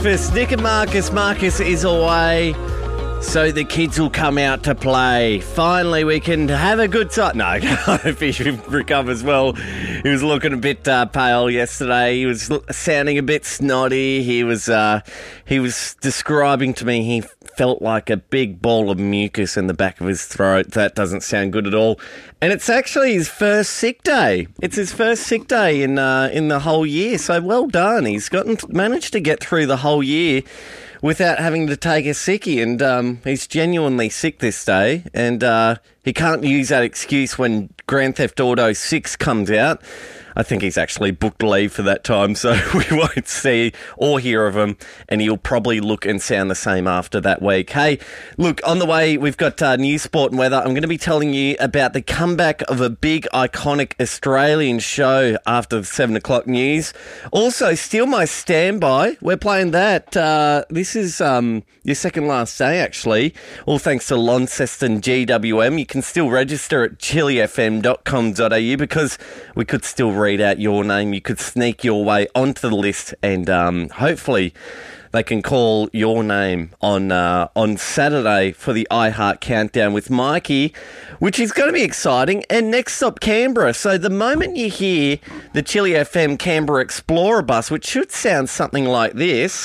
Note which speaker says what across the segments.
Speaker 1: First, Nick and Marcus. Marcus is away, so the kids will come out to play. Finally, we can have a good time. No, I hope he recovers well. He was looking a bit pale yesterday. He was sounding a bit snotty. He was describing to me he felt like a big ball of mucus in the back of his throat. That doesn't sound good at all. And it's actually his first sick day. It's his first sick day in the whole year. So well done. He's managed to get through the whole year without having to take a sickie, and he's genuinely sick this day, and he can't use that excuse when Grand Theft Auto 6 comes out. I think he's actually booked leave for that time, so we won't see or hear of him, and he'll probably look and sound the same after that week. Hey, look, on the way, we've got news, sport and weather. I'm going to be telling you about the comeback of a big, iconic Australian show after the 7 o'clock news. Also, Steal My Standby. We're playing that. This is your second last day, actually, all thanks to Launceston GWM. You can still register at chilifm.com.au because we could still read out your name. You could sneak your way onto the list, and hopefully they can call your name on Saturday for the iHeart Countdown with Mikey, which is going to be exciting. And next stop, Canberra. So the moment you hear the Chili FM Canberra Explorer bus, which should sound something like this.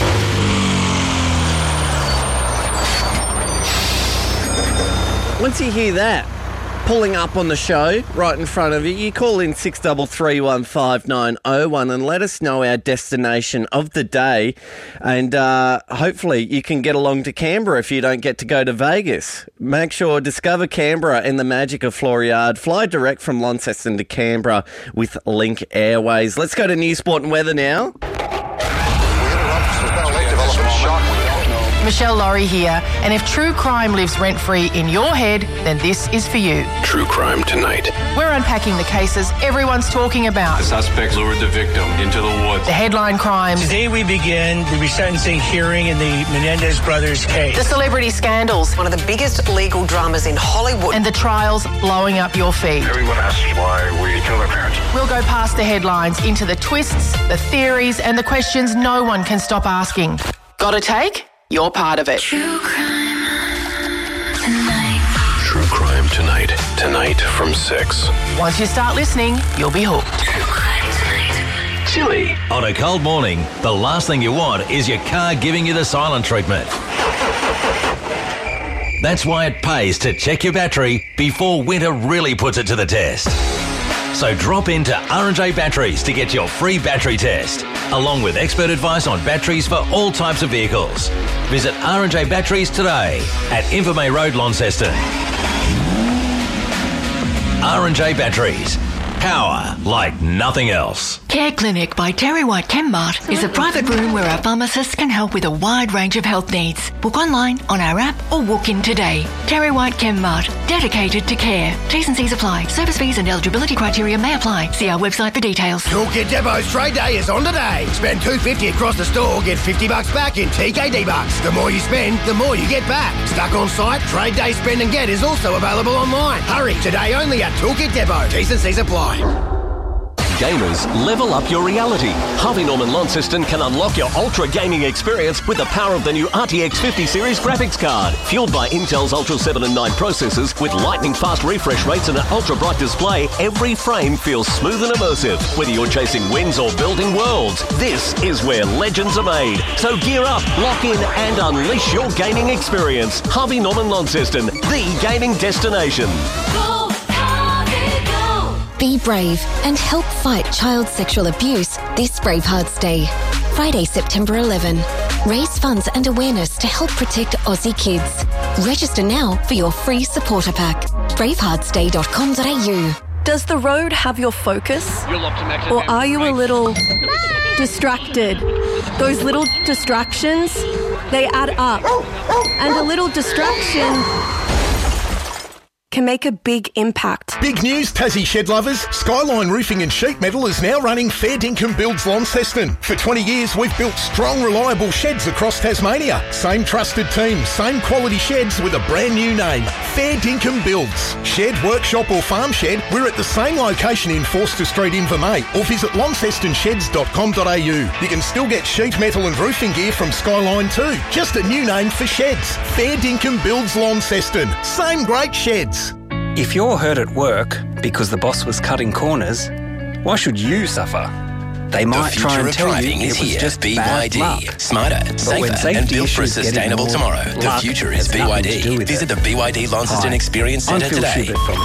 Speaker 1: Once you hear that pulling up on the show right in front of you, you call in 63315901 and let us know our destination of the day, and hopefully you can get along to Canberra if you don't get to go to Vegas. Make sure discover Canberra and the magic of Floriade. Fly direct from Launceston to Canberra with Link Airways. Let's go to news, sport and weather now.
Speaker 2: Michelle Laurie here, and if true crime lives rent-free in your head, then this is for you.
Speaker 3: True crime tonight.
Speaker 2: We're unpacking the cases everyone's talking about.
Speaker 4: The suspects lured the victim into the woods.
Speaker 2: The headline crimes.
Speaker 5: Today we begin the resentencing hearing in the Menendez brothers case.
Speaker 2: The celebrity scandals.
Speaker 6: One of the biggest legal dramas in Hollywood.
Speaker 2: And the trials blowing up your feed.
Speaker 4: Everyone asks why we killed our parents.
Speaker 2: We'll go past the headlines into the twists, the theories, and the questions no one can stop asking. Got a take? You're part of it.
Speaker 3: True crime tonight. True crime tonight. Tonight from 6.
Speaker 2: Once you start listening, you'll be hooked.
Speaker 3: True crime tonight. Chili.
Speaker 7: On a cold morning, the last thing you want is your car giving you the silent treatment. That's why it pays to check your battery before winter really puts it to the test. So drop into R&J Batteries to get your free battery test, along with expert advice on batteries for all types of vehicles. Visit R&J Batteries today at Invermay Road, Launceston. R&J Batteries. Power like nothing else.
Speaker 8: Care Clinic by Terry White Chemmart is a private room where our pharmacists can help with a wide range of health needs. Book online, on our app, or walk in today. Terry White Chemmart, dedicated to care. T's and C's apply. Service fees and eligibility criteria may apply. See our website for details.
Speaker 9: Toolkit Depot's trade day is on today. Spend $250 across the store, get $50 back in TKD bucks. The more you spend, the more you get back. Stuck on site? Trade day spend and get is also available online. Hurry, today only at Toolkit Depot. T's and C's apply.
Speaker 10: Gamers, level up your reality. Harvey Norman Launceston can unlock your ultra gaming experience with the power of the new RTX 50 series graphics card. Fueled by Intel's Ultra 7 and 9 processors with lightning fast refresh rates and an ultra bright display, every frame feels smooth and immersive. Whether you're chasing wins or building worlds, this is where legends are made. So gear up, lock in and unleash your gaming experience. Harvey Norman Launceston, the gaming destination.
Speaker 11: Be brave and help fight child sexual abuse this Bravehearts Day. Friday, September 11. Raise funds and awareness to help protect Aussie kids. Register now for your free supporter pack. braveheartsday.com.au.
Speaker 12: Does the road have your focus? Or are you a little distracted? Those little distractions, they add up. And a little distraction can make a big impact.
Speaker 13: Big news, Tassie shed lovers. Skyline Roofing and Sheet Metal is now running Fair Dinkum Builds Launceston. For 20 years, we've built strong, reliable sheds across Tasmania. Same trusted team, same quality sheds with a brand new name. Fair Dinkum Builds. Shed, workshop or farm shed, we're at the same location in Forster Street, Invermay, or visit launcestonsheds.com.au. You can still get sheet metal and roofing gear from Skyline too. Just a new name for sheds. Fair Dinkum Builds Launceston. Same great sheds.
Speaker 14: If you're hurt at work because the boss was cutting corners, why should you suffer? They might try and tell you it was just bad luck.
Speaker 3: Smarter, safer and built for a sustainable tomorrow. The future is BYD. Visit the BYD Launceston Experience Centre today.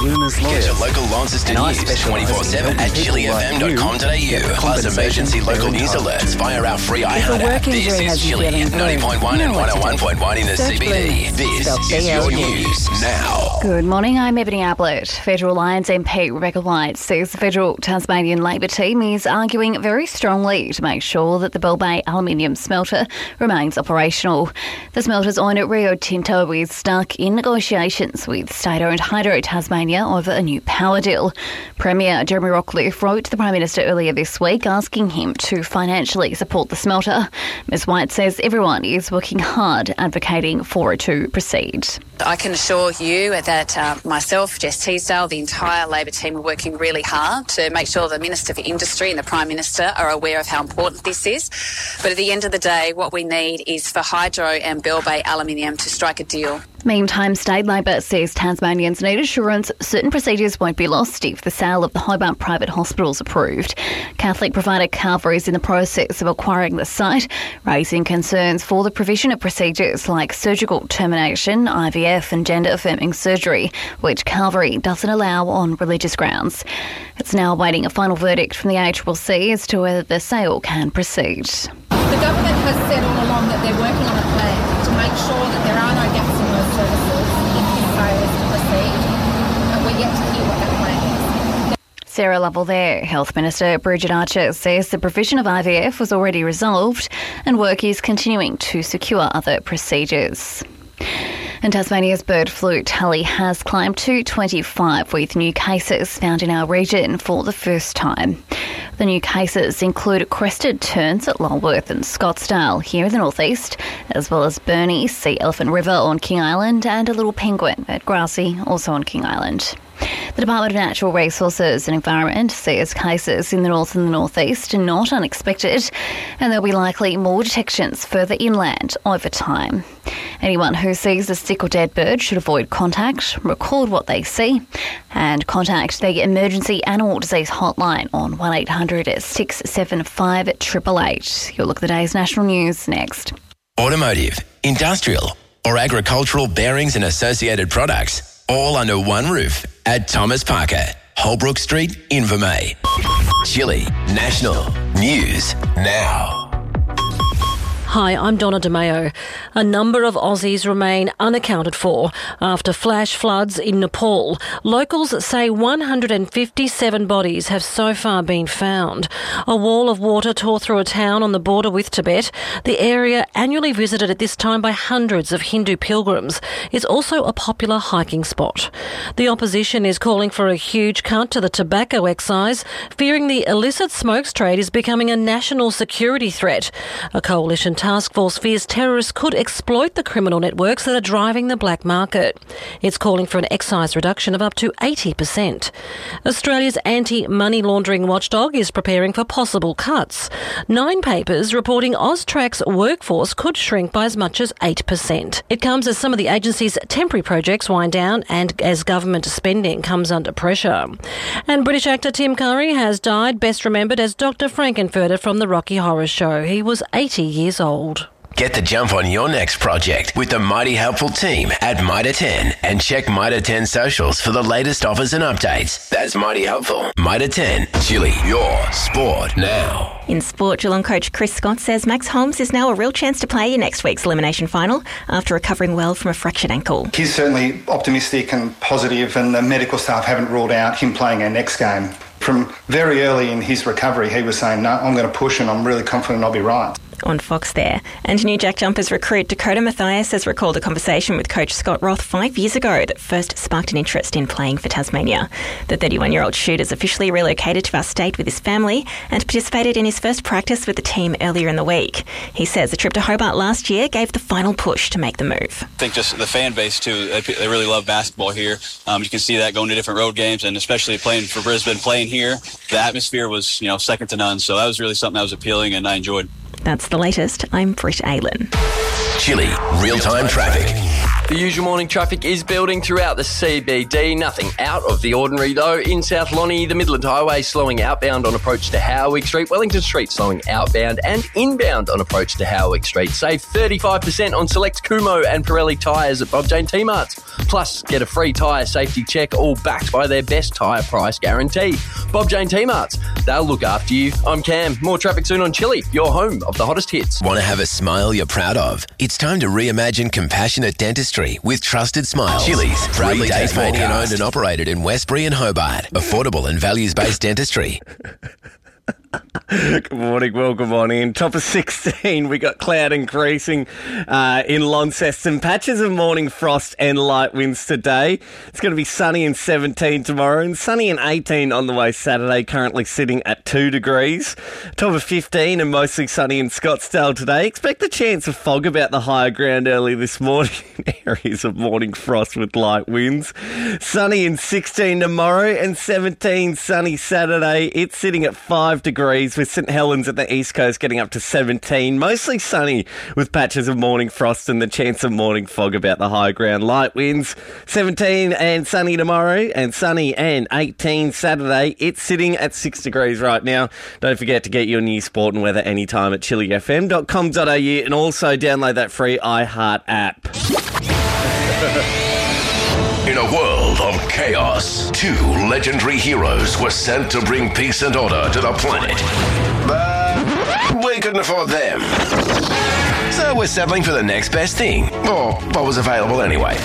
Speaker 3: Get your local Launceston news 24/7 at chilifm.com.au. Plus emergency local news alerts via our free iHeart app. This is Chili, 90.1 and 101.1 in the CBD. This is your news now.
Speaker 15: Good morning, I'm Ebony Ablett. Federal Alliance MP Rebecca White says the federal Tasmanian Labor team is arguing very strongly to make sure that the Bell Bay aluminium smelter remains operational. The smelter's owner Rio Tinto is stuck in negotiations with state-owned Hydro Tasmania over a new power deal. Premier Jeremy Rockliff wrote to the Prime Minister earlier this week asking him to financially support the smelter. Ms White says everyone is working hard advocating for it to proceed.
Speaker 16: I can assure you that myself, Jess Teasdale, the entire Labor team are working really hard to make sure the Minister for Industry and the Prime Minister are aware of how important this is. But at the end of the day, what we need is for Hydro and Bell Bay Aluminium to strike a deal.
Speaker 15: Meantime, State Labor says Tasmanians need assurance certain procedures won't be lost if the sale of the Hobart private hospital is approved. Catholic provider Calvary is in the process of acquiring the site, raising concerns for the provision of procedures like surgical termination, IVF and gender-affirming surgery, which Calvary doesn't allow on religious grounds. It's now awaiting a final verdict from the ACCC as to whether the sale can proceed.
Speaker 17: The government has said all along that they're working on a plan to make sure that there are no gaps in those services if this sale is to proceed, but we're yet to hear what that plan is.
Speaker 15: Sarah Lovell there. Health Minister Bridget Archer says the provision of IVF was already resolved and work is continuing to secure other procedures. And Tasmania's bird flu tally has climbed to 25 with new cases found in our region for the first time. The new cases include crested terns at Lulworth and Scottsdale here in the northeast, as well as Burnie, Sea Elephant River on King Island and a little penguin at Grassy, also on King Island. The Department of Natural Resources and Environment says cases in the north and the northeast are not unexpected, and there'll be likely more detections further inland over time. Anyone who sees a sick or dead bird should avoid contact, record what they see, and contact the Emergency Animal Disease Hotline on 1800 675 888. You'll look at the day's national news next.
Speaker 3: Automotive, industrial or agricultural bearings and associated products, all under one roof at Thomas Parker, Holbrook Street, Invermay. Chili National News Now.
Speaker 18: Hi, I'm Donna DeMeo. A number of Aussies remain unaccounted for after flash floods in Nepal. Locals say 157 bodies have so far been found. A wall of water tore through a town on the border with Tibet. The area, annually visited at this time by hundreds of Hindu pilgrims, is also a popular hiking spot. The opposition is calling for a huge cut to the tobacco excise, fearing the illicit smokes trade is becoming a national security threat. A coalition task force fears terrorists could exploit the criminal networks that are driving the black market. It's calling for an excise reduction of up to 80%. Australia's anti-money laundering watchdog is preparing for possible cuts. 9 papers reporting Austrac's workforce could shrink by as much as 8%. It comes as some of the agency's temporary projects wind down and as government spending comes under pressure. And British actor Tim Curry has died, best remembered as Dr. Frankenfurter from the Rocky Horror Show. He was 80 years old.
Speaker 3: Get the jump on your next project with the mighty helpful team at Mitre 10 and check Mitre 10 socials for the latest offers and updates. That's mighty helpful. Mitre 10, Chili, your sport now.
Speaker 19: In sport, Geelong coach Chris Scott says Max Holmes is now a real chance to play in next week's elimination final after recovering well from a fractured ankle.
Speaker 20: He's certainly optimistic and positive, and the medical staff haven't ruled out him playing our next game. From very early in his recovery, he was saying, no, I'm going to push and I'm really confident I'll be right.
Speaker 19: on Fox there. And new Jack Jumpers recruit Dakota Mathias has recalled a conversation with coach Scott Roth 5 years ago that first sparked an interest in playing for Tasmania. The 31-year-old shooter's officially relocated to our state with his family and participated in his first practice with the team earlier in the week. He says the trip to Hobart last year gave the final push to make the move.
Speaker 21: I think just the fan base too, they really love basketball here. You can see that going to different road games, and especially playing for Brisbane, playing here, the atmosphere was second to none. So that was really something that was appealing and I enjoyed.
Speaker 19: That's the latest. I'm Britt Aylen.
Speaker 3: Chilli real-time traffic.
Speaker 22: The usual morning traffic is building throughout the CBD. Nothing out of the ordinary, though. In South Lonnie, the Midland Highway slowing outbound on approach to Howick Street. Wellington Street slowing outbound and inbound on approach to Howick Street. Save 35% on select Kumho and Pirelli tyres at Bob Jane T-Marts. Plus, get a free tyre safety check, all backed by their best tyre price guarantee. Bob Jane T-Marts. They'll look after you. I'm Cam. More traffic soon on Chilli, your home of the hottest hits.
Speaker 3: Want to have a smile you're proud of? It's time to reimagine compassionate dentistry with Trusted Smiles. Chilli's, proudly Tasmanian owned and operated in Westbury and Hobart. Affordable and values-based dentistry.
Speaker 1: Good morning, welcome on in. Top of 16, we got cloud increasing in Launceston. Patches of morning frost and light winds today. It's going to be sunny and 17 tomorrow and sunny and 18 on the way Saturday, currently sitting at 2 degrees. Top of 15 and mostly sunny in Scottsdale today. Expect a chance of fog about the higher ground early this morning. Areas of morning frost with light winds. Sunny and 16 tomorrow and 17 sunny Saturday. It's sitting at 5 degrees with St Helens at the east coast getting up to 17. Mostly sunny with patches of morning frost and the chance of morning fog about the high ground. Light winds, 17 and sunny tomorrow and sunny and 18 Saturday. It's sitting at 6 degrees right now. Don't forget to get your new sport and weather anytime at chillifm.com.au and also download that free iHeart app.
Speaker 3: In a world of chaos, two legendary heroes were sent to bring peace and order to the planet. But we couldn't afford them. So we're settling for the next best thing, or what was available anyway.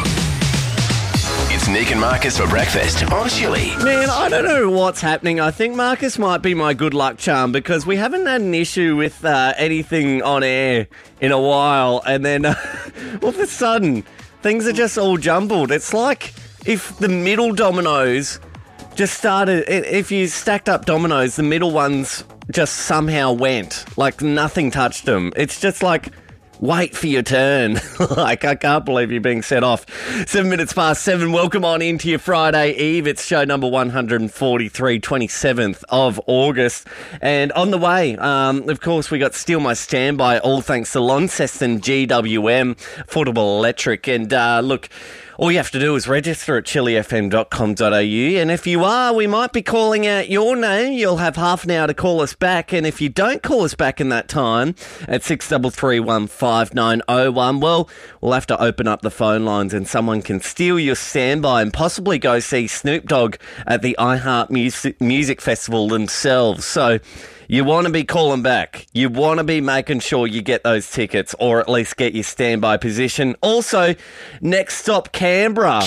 Speaker 3: It's Nick and Marcus for breakfast on Chilli.
Speaker 1: Man, I don't know what's happening. I think Marcus might be my good luck charm because we haven't had an issue with anything on air in a while. And then all of a sudden, things are just all jumbled. It's like if the middle dominoes just started, if you stacked up dominoes, the middle ones just somehow went. Like nothing touched them. It's just like, wait for your turn. Like, I can't believe you're being set off. 7 minutes past 7. Welcome on into your Friday Eve. It's show number 143, 27th of August. And on the way, of course, we got Steal My Standby, all thanks to Launceston GWM, Affordable Electric. And look, all you have to do is register at chillifm.com.au. And if you are, we might be calling out your name. You'll have half an hour to call us back. And if you don't call us back in that time at 63315901, well, we'll have to open up the phone lines and someone can steal your standby and possibly go see Snoop Dogg at the iHeart Music Festival themselves. So you want to be calling back. You want to be making sure you get those tickets or at least get your standby position. Also, next stop, Canberra.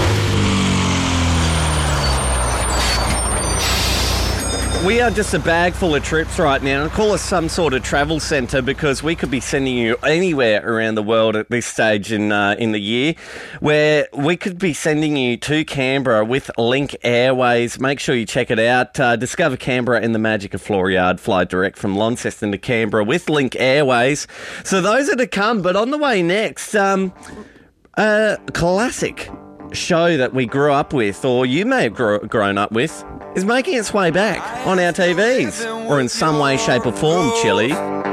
Speaker 1: We are just a bag full of trips right now. Call us some sort of travel centre because we could be sending you anywhere around the world at this stage in the year, where we could be sending you to Canberra with Link Airways. Make sure you check it out. Discover Canberra in the magic of Floriade. Fly direct from Launceston to Canberra with Link Airways. So those are to come. But on the way next, a classic show that we grew up with, or you may have grown up with, is making its way back on our TVs, or in some way, shape or form, Chilli.